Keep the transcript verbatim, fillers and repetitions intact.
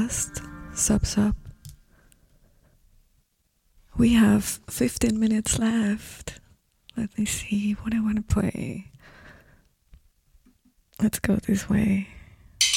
podcast. Sup, sup. We have fifteen minutes left. Let me see what I want to play. Let's go this way.